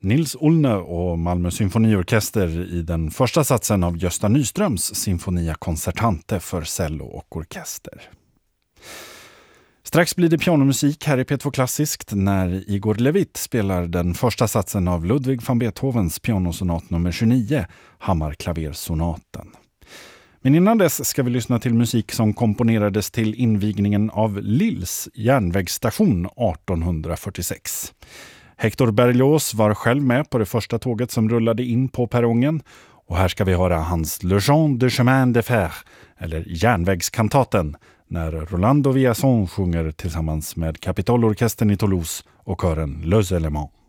Nils Ullner och Malmö symfoniorkester i den första satsen av Gösta Nyströms Sinfonia Concertante för cello och orkester. Strax blir det pianomusik här i P2 Klassiskt när Igor Levit spelar den första satsen av Ludwig van Beethovens pianosonat nummer 29, Hammarklaversonaten. Men innan dess ska vi lyssna till musik som komponerades till invigningen av Lills järnvägsstation 1846. Hector Berlioz var själv med på det första tåget som rullade in på perrongen och här ska vi höra hans Le Chant de Chemin de Fer, eller järnvägskantaten, när Rolando Villazón sjunger tillsammans med Kapitolorkestern i Toulouse och kören Les Éléments.